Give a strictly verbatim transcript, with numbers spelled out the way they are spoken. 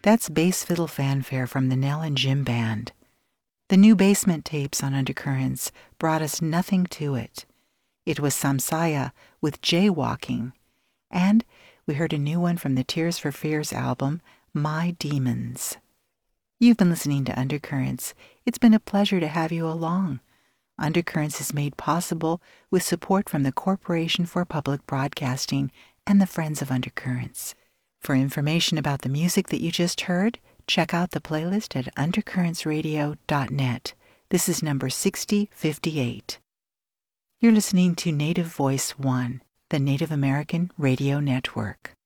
That's Bass Fiddle Fanfare from the Nell and Jim Band. The new Basement tapes on Undercurrents brought us Nothing to It. It was Samsaya with Jaywalking. And we heard a new one from the Tears for Fears album, My Demons. You've been listening to Undercurrents. It's been a pleasure to have you along. Undercurrents is made possible with support from the Corporation for Public Broadcasting and the Friends of Undercurrents. For information about the music that you just heard, check out the playlist at undercurrents radio dot net. This is number sixty fifty-eight. You're listening to Native Voice One, the Native American Radio Network.